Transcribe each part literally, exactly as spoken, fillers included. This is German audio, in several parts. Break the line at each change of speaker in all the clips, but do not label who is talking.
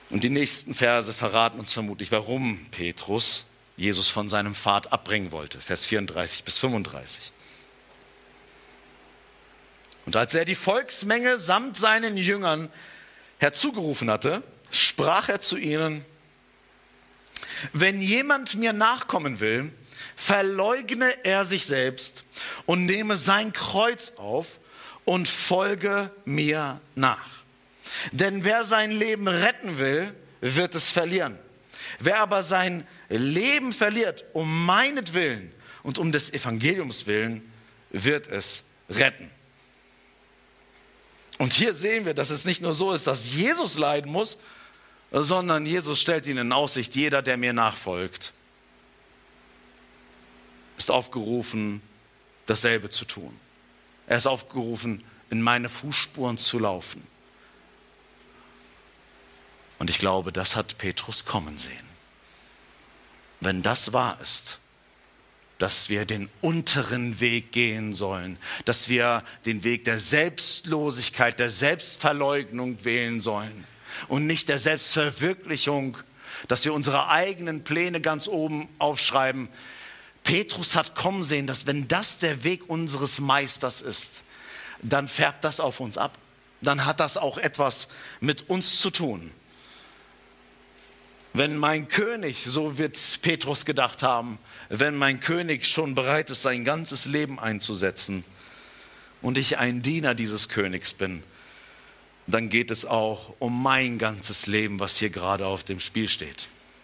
Und die nächsten Verse verraten uns vermutlich, warum Petrus Jesus von seinem Pfad abbringen wollte. Vers vierunddreißig bis fünfunddreißig. Und als er die Volksmenge samt seinen Jüngern herzugerufen hatte, sprach er zu ihnen: Wenn jemand mir nachkommen will, verleugne er sich selbst und nehme sein Kreuz auf und folge mir nach. Denn wer sein Leben retten will, wird es verlieren. Wer aber sein Leben verliert, um meinetwillen und um des Evangeliums willen, wird es retten. Und hier sehen wir, dass es nicht nur so ist, dass Jesus leiden muss, sondern Jesus stellt ihnen in Aussicht, jeder, der mir nachfolgt, ist aufgerufen, dasselbe zu tun. Er ist aufgerufen, in meine Fußspuren zu laufen. Und ich glaube, das hat Petrus kommen sehen. Wenn das wahr ist, dass wir den unteren Weg gehen sollen, dass wir den Weg der Selbstlosigkeit, der Selbstverleugnung wählen sollen und nicht der Selbstverwirklichung, dass wir unsere eigenen Pläne ganz oben aufschreiben. Petrus hat kommen sehen, dass wenn das der Weg unseres Meisters ist, dann färbt das auf uns ab. Dann hat das auch etwas mit uns zu tun. Wenn mein König, so wird Petrus gedacht haben, wenn mein König schon bereit ist, sein ganzes Leben einzusetzen und ich ein Diener dieses Königs bin, dann geht es auch um mein ganzes Leben, was hier gerade auf dem Spiel steht.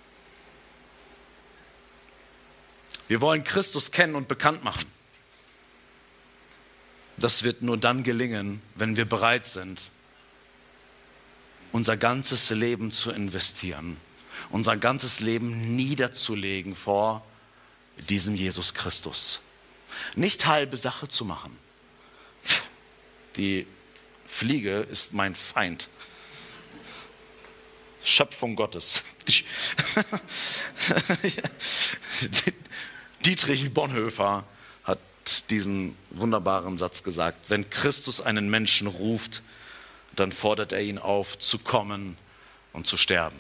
Wir wollen Christus kennen und bekannt machen. Das wird nur dann gelingen, wenn wir bereit sind, unser ganzes Leben zu investieren. Unser ganzes Leben niederzulegen vor diesem Jesus Christus. Nicht halbe Sache zu machen. Die Fliege ist mein Feind. Schöpfung Gottes. Dietrich Bonhoeffer hat diesen wunderbaren Satz gesagt: Wenn Christus einen Menschen ruft, dann fordert er ihn auf, zu kommen und zu sterben.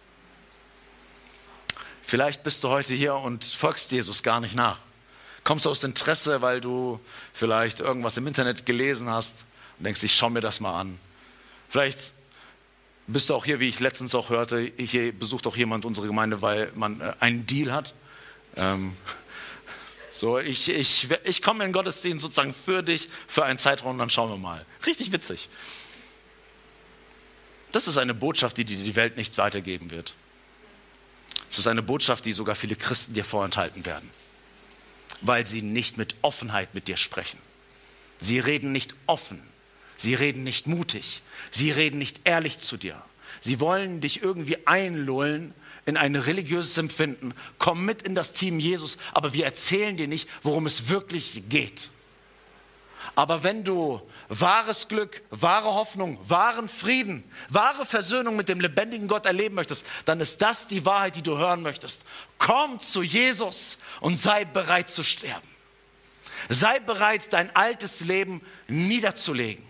Vielleicht bist du heute hier und folgst Jesus gar nicht nach. Kommst aus Interesse, weil du vielleicht irgendwas im Internet gelesen hast und denkst, ich schau mir das mal an. Vielleicht bist du auch hier, wie ich letztens auch hörte, hier besucht auch jemand unsere Gemeinde, weil man einen Deal hat. Ähm, so, ich, ich, ich komme in den Gottesdienst sozusagen für dich, für einen Zeitraum, und dann schauen wir mal. Richtig witzig. Das ist eine Botschaft, die dir die Welt nicht weitergeben wird. Es ist eine Botschaft, die sogar viele Christen dir vorenthalten werden, weil sie nicht mit Offenheit mit dir sprechen. Sie reden nicht offen, sie reden nicht mutig, sie reden nicht ehrlich zu dir. Sie wollen dich irgendwie einlullen in ein religiöses Empfinden. Komm mit in das Team Jesus, aber wir erzählen dir nicht, worum es wirklich geht. Aber wenn du wahres Glück, wahre Hoffnung, wahren Frieden, wahre Versöhnung mit dem lebendigen Gott erleben möchtest, dann ist das die Wahrheit, die du hören möchtest. Komm zu Jesus und sei bereit zu sterben. Sei bereit, dein altes Leben niederzulegen.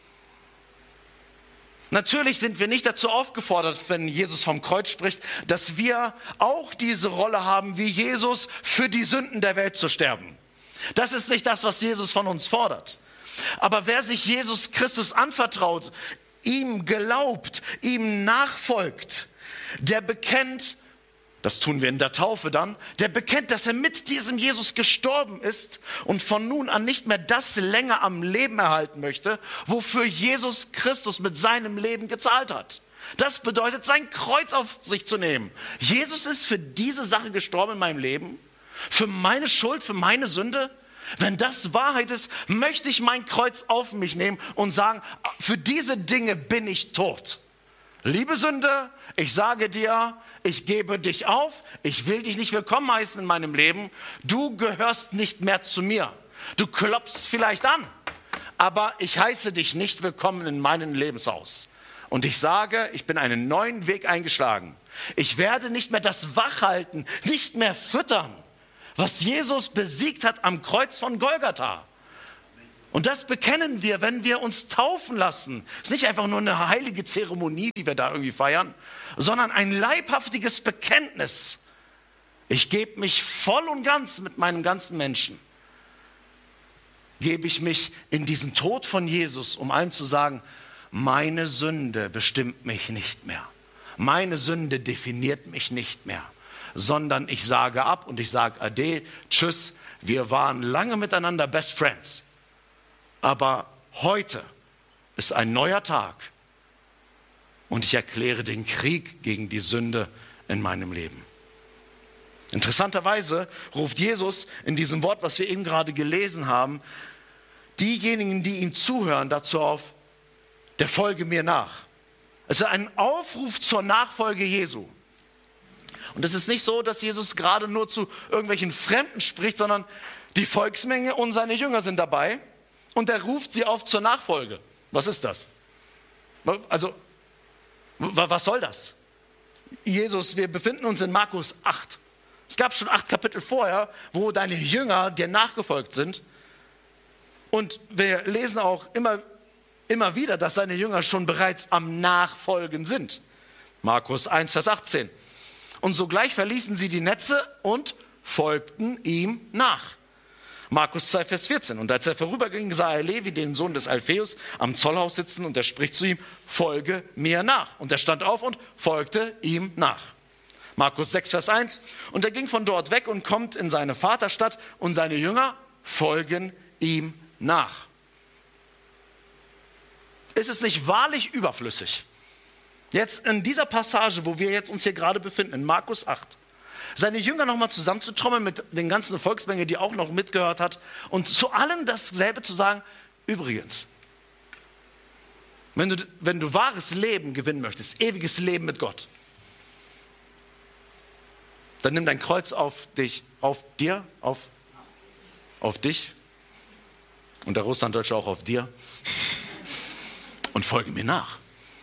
Natürlich sind wir nicht dazu aufgefordert, wenn Jesus vom Kreuz spricht, dass wir auch diese Rolle haben, wie Jesus für die Sünden der Welt zu sterben. Das ist nicht das, was Jesus von uns fordert. Aber wer sich Jesus Christus anvertraut, ihm glaubt, ihm nachfolgt, der bekennt, das tun wir in der Taufe dann, der bekennt, dass er mit diesem Jesus gestorben ist und von nun an nicht mehr das länger am Leben erhalten möchte, wofür Jesus Christus mit seinem Leben gezahlt hat. Das bedeutet, sein Kreuz auf sich zu nehmen. Jesus ist für diese Sache gestorben in meinem Leben. Für meine Schuld, für meine Sünde. Wenn das Wahrheit ist, möchte ich mein Kreuz auf mich nehmen und sagen, für diese Dinge bin ich tot. Liebe Sünde, ich sage dir, ich gebe dich auf, ich will dich nicht willkommen heißen in meinem Leben. Du gehörst nicht mehr zu mir. Du klopfst vielleicht an, aber ich heiße dich nicht willkommen in meinem Lebenshaus. Und ich sage, ich bin einen neuen Weg eingeschlagen. Ich werde nicht mehr das Wachhalten, nicht mehr füttern, was Jesus besiegt hat am Kreuz von Golgatha. Und das bekennen wir, wenn wir uns taufen lassen. Es ist nicht einfach nur eine heilige Zeremonie, die wir da irgendwie feiern, sondern ein leibhaftiges Bekenntnis. Ich gebe mich voll und ganz mit meinem ganzen Menschen. Gebe ich mich in diesen Tod von Jesus, um allen zu sagen, meine Sünde bestimmt mich nicht mehr. Meine Sünde definiert mich nicht mehr. Sondern ich sage ab und ich sage Ade, tschüss, wir waren lange miteinander Best Friends. Aber heute ist ein neuer Tag und ich erkläre den Krieg gegen die Sünde in meinem Leben. Interessanterweise ruft Jesus in diesem Wort, was wir eben gerade gelesen haben, diejenigen, die ihm zuhören, dazu auf, der folge mir nach. Es ist ein Aufruf zur Nachfolge Jesu. Und es ist nicht so, dass Jesus gerade nur zu irgendwelchen Fremden spricht, sondern die Volksmenge und seine Jünger sind dabei. Und er ruft sie auf zur Nachfolge. Was ist das? Also, was soll das? Jesus, wir befinden uns in Markus acht. Es gab schon acht Kapitel vorher, wo deine Jünger dir nachgefolgt sind. Und wir lesen auch immer, immer wieder, dass seine Jünger schon bereits am Nachfolgen sind. Markus eins, Vers achtzehn. Und sogleich verließen sie die Netze und folgten ihm nach. Markus zwei, Vers vierzehn. Und als er vorüberging, sah er Levi, den Sohn des Alpheus, am Zollhaus sitzen und er spricht zu ihm, folge mir nach. Und er stand auf und folgte ihm nach. Markus sechs, Vers eins. Und er ging von dort weg und kommt in seine Vaterstadt und seine Jünger folgen ihm nach. Ist es nicht wahrlich überflüssig? Jetzt in dieser Passage, wo wir jetzt uns hier gerade befinden, in Markus acht, seine Jünger nochmal zusammenzutrommeln mit den ganzen Volksmenge, die auch noch mitgehört hat, und zu allen dasselbe zu sagen, übrigens, wenn du, wenn du wahres Leben gewinnen möchtest, ewiges Leben mit Gott, dann nimm dein Kreuz auf dich, auf dir, auf, auf dich und der Russlanddeutsche auch auf dir und folge mir nach.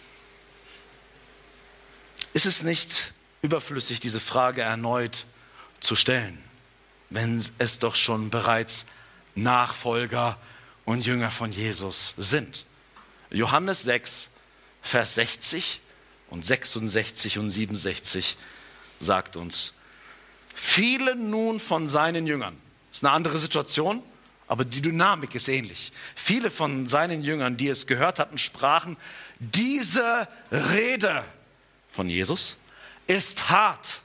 Ist es nicht überflüssig, diese Frage erneut zu stellen, wenn es doch schon bereits Nachfolger und Jünger von Jesus sind? Johannes sechs, Vers sechzig und sechsundsechzig und siebenundsechzig sagt uns, viele nun von seinen Jüngern, das ist eine andere Situation, aber die Dynamik ist ähnlich. Viele von seinen Jüngern, die es gehört hatten, sprachen, diese Rede von Jesus ist hart.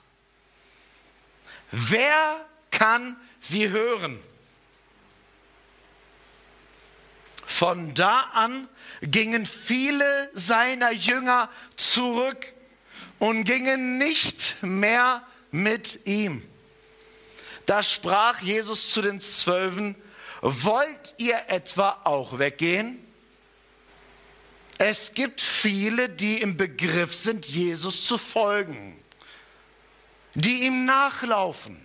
Wer kann sie hören? Von da an gingen viele seiner Jünger zurück und gingen nicht mehr mit ihm. Da sprach Jesus zu den Zwölfen, wollt ihr etwa auch weggehen? Es gibt viele, die im Begriff sind, Jesus zu folgen, die ihm nachlaufen.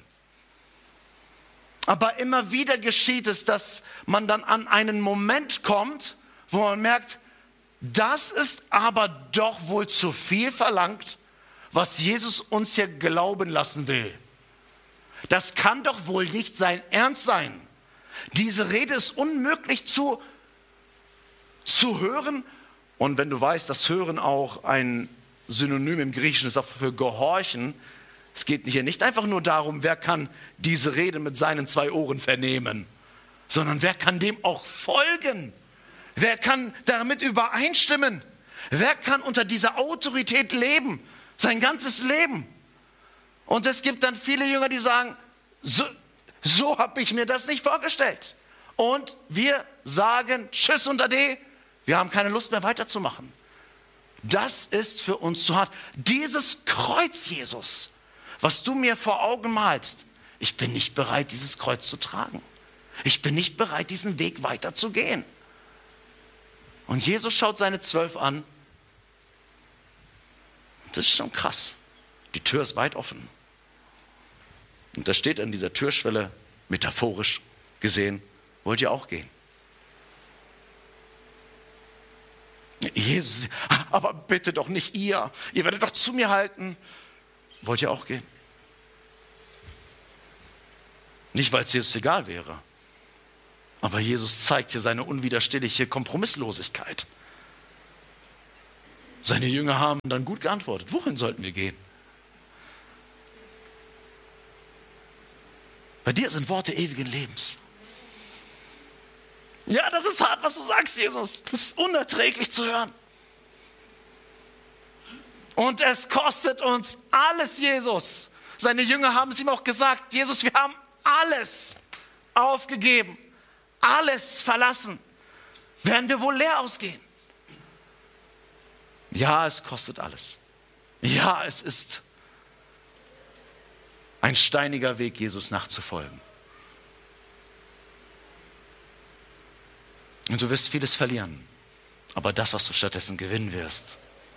Aber immer wieder geschieht es, dass man dann an einen Moment kommt, wo man merkt, das ist aber doch wohl zu viel verlangt, was Jesus uns hier glauben lassen will. Das kann doch wohl nicht sein Ernst sein. Diese Rede ist unmöglich zu, zu hören. Und wenn du weißt, dass Hören auch ein Synonym im Griechischen ist, auch für Gehorchen, es geht hier nicht einfach nur darum, wer kann diese Rede mit seinen zwei Ohren vernehmen, sondern wer kann dem auch folgen? Wer kann damit übereinstimmen? Wer kann unter dieser Autorität leben? Sein ganzes Leben. Und es gibt dann viele Jünger, die sagen, so, so habe ich mir das nicht vorgestellt. Und wir sagen, tschüss und ade, wir haben keine Lust mehr weiterzumachen. Das ist für uns zu hart. Dieses Kreuz, Jesus, was du mir vor Augen malst, ich bin nicht bereit, dieses Kreuz zu tragen. Ich bin nicht bereit, diesen Weg weiterzugehen. Und Jesus schaut seine Zwölf an. Das ist schon krass. Die Tür ist weit offen. Und da steht an dieser Türschwelle, metaphorisch gesehen, wollt ihr auch gehen? Jesus, aber bitte doch nicht ihr. Ihr werdet doch zu mir halten. Wollt ihr auch gehen? Nicht, weil es Jesus egal wäre, Aber Jesus zeigt hier seine unwiderstehliche Kompromisslosigkeit. Seine Jünger haben dann gut geantwortet. Wohin sollten wir gehen? Bei dir sind Worte ewigen Lebens. Ja, das ist hart, was du sagst, Jesus. Das ist unerträglich zu hören. Und es kostet uns alles, Jesus. Seine Jünger haben es ihm auch gesagt. Jesus, wir haben alles aufgegeben. Alles verlassen. Werden wir wohl leer ausgehen? Ja, es kostet alles. Ja, es ist ein steiniger Weg, Jesus nachzufolgen. Und du wirst vieles verlieren. Aber das, was du stattdessen gewinnen wirst,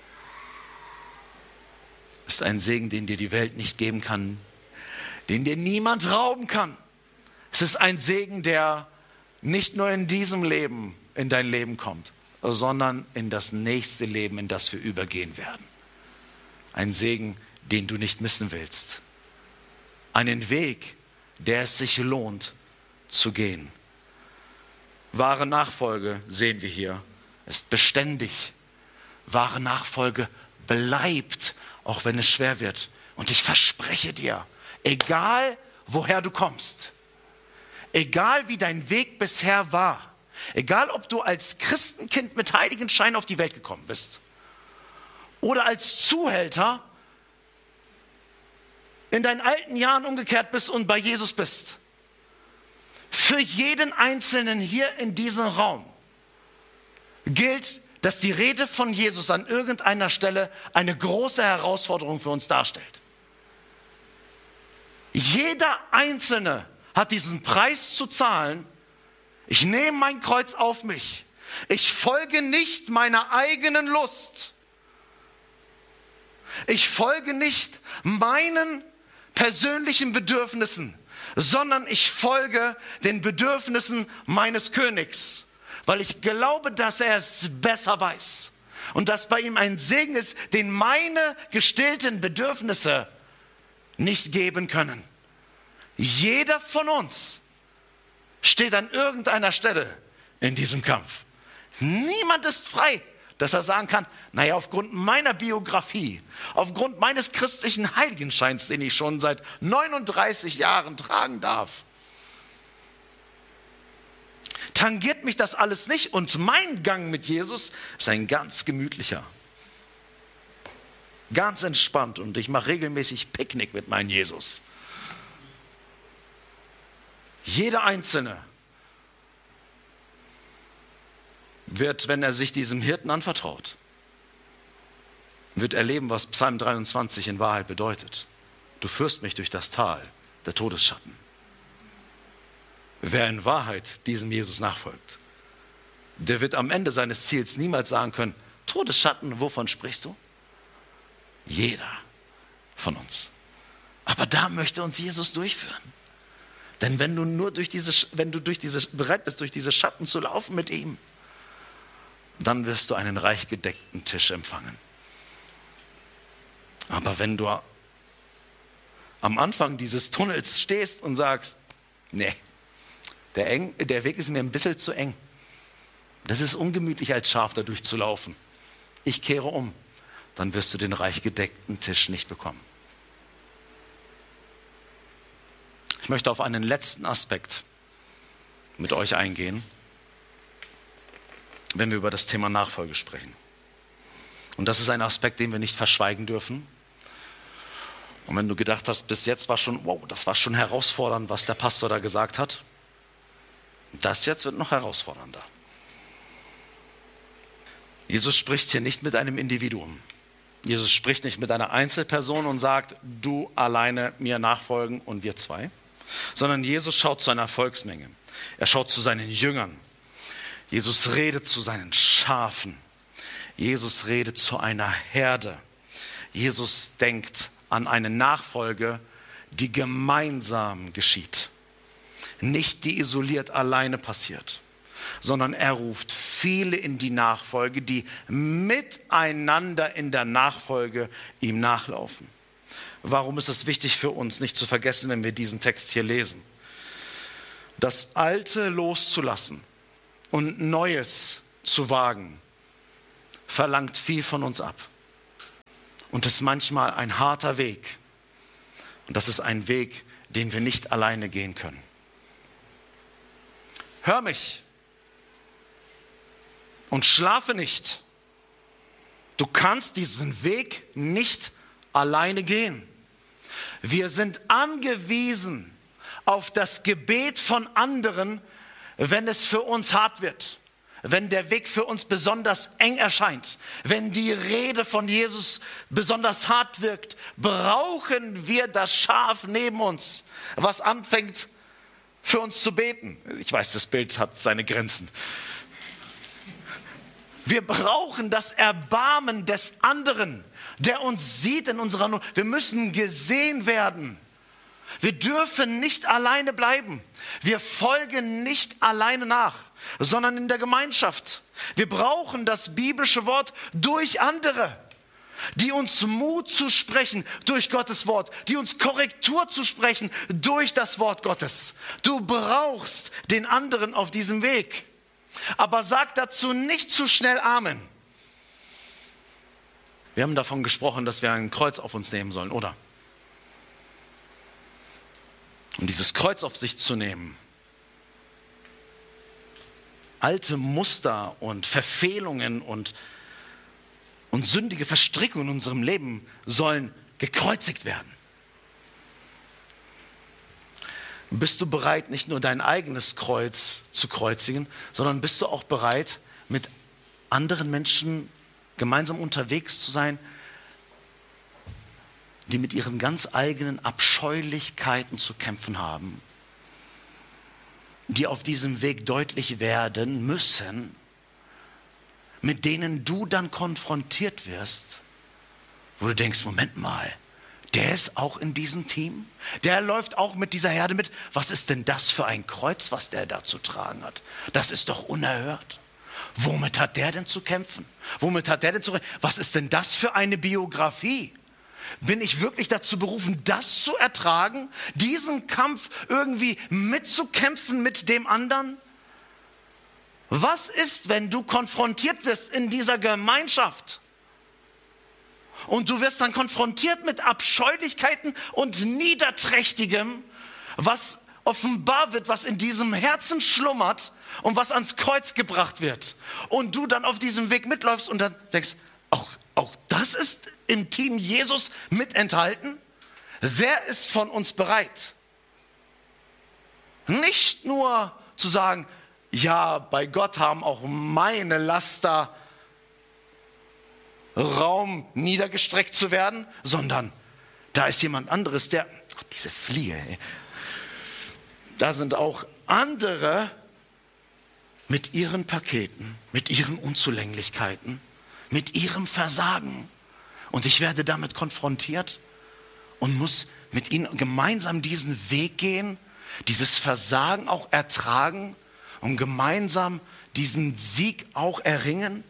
ist ein Segen, den dir die Welt nicht geben kann, den dir niemand rauben kann. Es ist ein Segen, der nicht nur in diesem Leben in dein Leben kommt, sondern in das nächste Leben, in das wir übergehen werden. Ein Segen, den du nicht missen willst. Einen Weg, der es sich lohnt zu gehen. Wahre Nachfolge, sehen wir hier, ist beständig. Wahre Nachfolge bleibt, auch wenn es schwer wird. Und ich verspreche dir, egal woher du kommst, egal wie dein Weg bisher war, egal ob du als Christenkind mit Heiligenschein auf die Welt gekommen bist oder als Zuhälter in deinen alten Jahren umgekehrt bist und bei Jesus bist, für jeden Einzelnen hier in diesem Raum gilt, dass die Rede von Jesus an irgendeiner Stelle eine große Herausforderung für uns darstellt. Jeder Einzelne hat diesen Preis zu zahlen. Ich nehme mein Kreuz auf mich. Ich folge nicht meiner eigenen Lust. Ich folge nicht meinen persönlichen Bedürfnissen, sondern ich folge den Bedürfnissen meines Königs, weil ich glaube, dass er es besser weiß und dass bei ihm ein Segen ist, den meine gestillten Bedürfnisse nicht geben können. Jeder von uns steht an irgendeiner Stelle in diesem Kampf. Niemand ist frei, dass er sagen kann, naja, aufgrund meiner Biografie, aufgrund meines christlichen Heiligenscheins, den ich schon seit neununddreißig Jahren tragen darf, tangiert mich das alles nicht und mein Gang mit Jesus ist ein ganz gemütlicher, ganz entspannt und ich mache regelmäßig Picknick mit meinem Jesus. Jeder Einzelne wird, wenn er sich diesem Hirten anvertraut, wird erleben, was Psalm dreiundzwanzig in Wahrheit bedeutet. Du führst mich durch das Tal der Todesschatten. Wer in Wahrheit diesem Jesus nachfolgt, der wird am Ende seines Ziels niemals sagen können, Todesschatten, wovon sprichst du? Jeder von uns. Aber da möchte uns Jesus durchführen. Denn wenn du nur durch diese, wenn du durch diese, bereit bist, durch diese Schatten zu laufen mit ihm, dann wirst du einen reich gedeckten Tisch empfangen. Aber wenn du am Anfang dieses Tunnels stehst und sagst, nee, der, eng, der Weg ist mir ein bisschen zu eng. Das ist ungemütlich, als Schaf da durchzulaufen. Ich kehre um. Dann wirst du den reich gedeckten Tisch nicht bekommen. Ich möchte auf einen letzten Aspekt mit euch eingehen, wenn wir über das Thema Nachfolge sprechen. Und das ist ein Aspekt, den wir nicht verschweigen dürfen. Und wenn du gedacht hast, bis jetzt war schon, wow, das war schon herausfordernd, was der Pastor da gesagt hat, das jetzt wird noch herausfordernder. Jesus spricht hier nicht mit einem Individuum. Jesus spricht nicht mit einer Einzelperson und sagt, du alleine mir nachfolgen und wir zwei. Sondern Jesus schaut zu einer Volksmenge. Er schaut zu seinen Jüngern. Jesus redet zu seinen Schafen. Jesus redet zu einer Herde. Jesus denkt an eine Nachfolge, die gemeinsam geschieht. Nicht die isoliert alleine passiert, sondern er ruft viele in die Nachfolge, die miteinander in der Nachfolge ihm nachlaufen. Warum ist es wichtig für uns, nicht zu vergessen, wenn wir diesen Text hier lesen? Das Alte loszulassen und Neues zu wagen, verlangt viel von uns ab. Und das ist manchmal ein harter Weg. Und das ist ein Weg, den wir nicht alleine gehen können. Hör mich und schlafe nicht. Du kannst diesen Weg nicht alleine gehen. Wir sind angewiesen auf das Gebet von anderen, wenn es für uns hart wird, wenn der Weg für uns besonders eng erscheint, wenn die Rede von Jesus besonders hart wirkt, brauchen wir das Schaf neben uns, was anfängt für uns zu beten. Ich weiß, das Bild hat seine Grenzen. Wir brauchen das Erbarmen des anderen, der uns sieht in unserer Not. Wir müssen gesehen werden. Wir dürfen nicht alleine bleiben. Wir folgen nicht alleine nach, sondern in der Gemeinschaft. Wir brauchen das biblische Wort durch andere, die uns Mut zu sprechen durch Gottes Wort, die uns Korrektur zu sprechen durch das Wort Gottes. Du brauchst den anderen auf diesem Weg. Aber sag dazu nicht zu schnell Amen. Wir haben davon gesprochen, dass wir ein Kreuz auf uns nehmen sollen, oder? Um dieses Kreuz auf sich zu nehmen, alte Muster und Verfehlungen und, und sündige Verstrickungen in unserem Leben sollen gekreuzigt werden. Bist du bereit, nicht nur dein eigenes Kreuz zu kreuzigen, sondern bist du auch bereit, mit anderen Menschen gemeinsam unterwegs zu sein, die mit ihren ganz eigenen Abscheulichkeiten zu kämpfen haben, die auf diesem Weg deutlich werden müssen, mit denen du dann konfrontiert wirst, wo du denkst, Moment mal, der ist auch in diesem Team, der läuft auch mit dieser Herde mit. Was ist denn das für ein Kreuz, was der da zu tragen hat? Das ist doch unerhört. Womit hat der denn zu kämpfen? Womit hat der denn zu kämpfen? Was ist denn das für eine Biografie? Bin ich wirklich dazu berufen, das zu ertragen, diesen Kampf irgendwie mitzukämpfen mit dem anderen? Was ist, wenn du konfrontiert wirst in dieser Gemeinschaft? Und du wirst dann konfrontiert mit Abscheulichkeiten und Niederträchtigem, was offenbar wird, was in diesem Herzen schlummert und was ans Kreuz gebracht wird. Und du dann auf diesem Weg mitläufst und dann denkst, auch, auch das ist im Team Jesus mit enthalten? Wer ist von uns bereit? Nicht nur zu sagen, ja, bei Gott haben auch meine Laster Raum niedergestreckt zu werden, sondern da ist jemand anderes, der, Gott, diese Fliege, ey. Da sind auch andere mit ihren Paketen, mit ihren Unzulänglichkeiten, mit ihrem Versagen. Und ich werde damit konfrontiert und muss mit ihnen gemeinsam diesen Weg gehen, dieses Versagen auch ertragen und gemeinsam diesen Sieg auch erringen.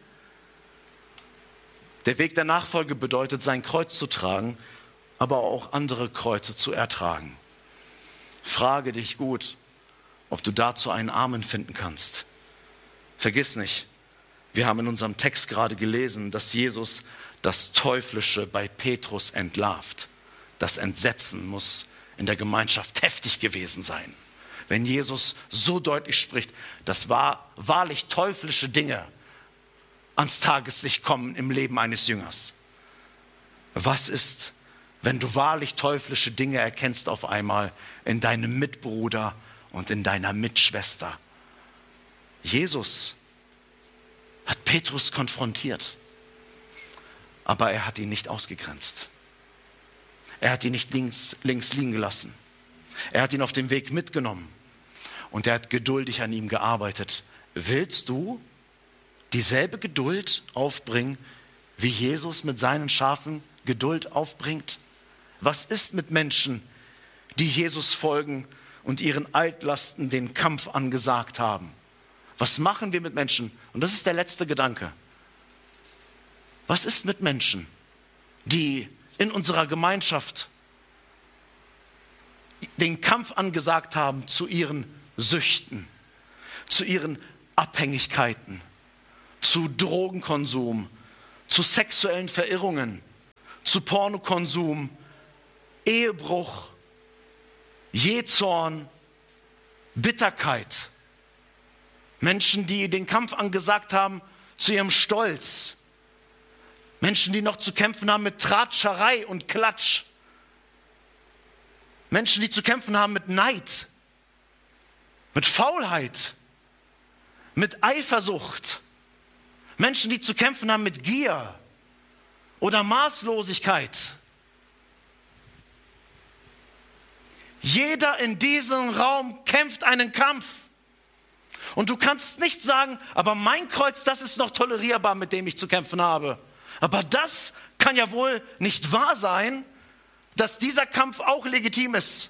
Der Weg der Nachfolge bedeutet, sein Kreuz zu tragen, aber auch andere Kreuze zu ertragen. Frage dich gut, ob du dazu einen Amen finden kannst. Vergiss nicht, wir haben in unserem Text gerade gelesen, dass Jesus das Teuflische bei Petrus entlarvt. Das Entsetzen muss in der Gemeinschaft heftig gewesen sein. Wenn Jesus so deutlich spricht, dass wahr, wahrlich teuflische Dinge ans Tageslicht kommen im Leben eines Jüngers. Was ist, wenn du wahrlich teuflische Dinge erkennst auf einmal in deinem Mitbruder und in deiner Mitschwester? Jesus hat Petrus konfrontiert, aber er hat ihn nicht ausgegrenzt. Er hat ihn nicht links, links liegen gelassen. Er hat ihn auf dem Weg mitgenommen und er hat geduldig an ihm gearbeitet. Willst du dieselbe Geduld aufbringen, wie Jesus mit seinen Schafen Geduld aufbringt? Was ist mit Menschen, die Jesus folgen und ihren Altlasten den Kampf angesagt haben? Was machen wir mit Menschen? Und das ist der letzte Gedanke. Was ist mit Menschen, die in unserer Gemeinschaft den Kampf angesagt haben zu ihren Süchten, zu ihren Abhängigkeiten, zu Drogenkonsum, zu sexuellen Verirrungen, zu Pornokonsum, Ehebruch, Jähzorn, Bitterkeit. Menschen, die den Kampf angesagt haben zu ihrem Stolz. Menschen, die noch zu kämpfen haben mit Tratscherei und Klatsch. Menschen, die zu kämpfen haben mit Neid, mit Faulheit, mit Eifersucht. Menschen, die zu kämpfen haben mit Gier oder Maßlosigkeit. Jeder in diesem Raum kämpft einen Kampf. Und du kannst nicht sagen, aber mein Kreuz, das ist noch tolerierbar, mit dem ich zu kämpfen habe. Aber das kann ja wohl nicht wahr sein, dass dieser Kampf auch legitim ist.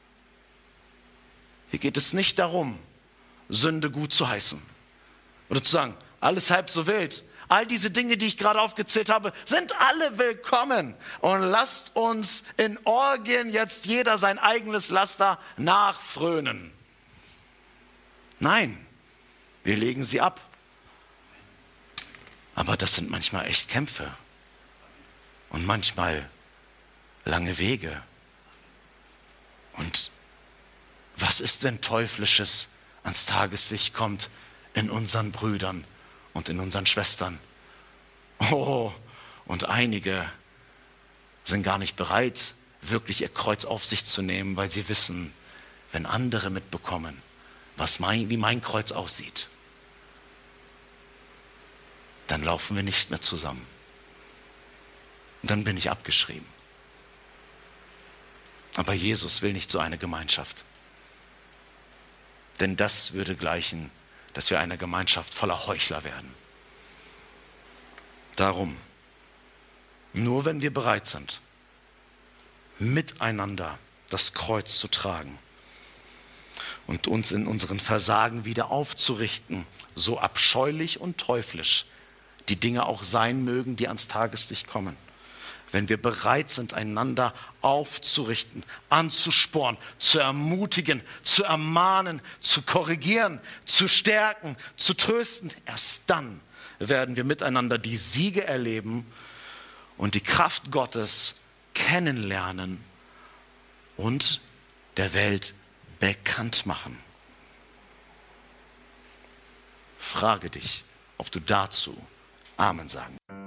Hier geht es nicht darum, Sünde gut zu heißen. Oder zu sagen, alles halb so wild. All diese Dinge, die ich gerade aufgezählt habe, sind alle willkommen. Und lasst uns in Orgien jetzt jeder sein eigenes Laster nachfrönen. Nein, wir legen sie ab. Aber das sind manchmal echt Kämpfe. Und manchmal lange Wege. Und was ist, wenn Teuflisches ans Tageslicht kommt in unseren Brüdern und in unseren Schwestern? Oh, und einige sind gar nicht bereit, wirklich ihr Kreuz auf sich zu nehmen, weil sie wissen, wenn andere mitbekommen, was mein, wie mein Kreuz aussieht, dann laufen wir nicht mehr zusammen. Und dann bin ich abgeschrieben. Aber Jesus will nicht so eine Gemeinschaft. Denn das würde gleichen, dass wir eine Gemeinschaft voller Heuchler werden. Darum, nur wenn wir bereit sind, miteinander das Kreuz zu tragen und uns in unseren Versagen wieder aufzurichten, so abscheulich und teuflisch die Dinge auch sein mögen, die ans Tageslicht kommen. Wenn wir bereit sind, einander aufzurichten, anzuspornen, zu ermutigen, zu ermahnen, zu korrigieren, zu stärken, zu trösten, erst dann werden wir miteinander die Siege erleben und die Kraft Gottes kennenlernen und der Welt bekannt machen. Frage dich, ob du dazu Amen sagen.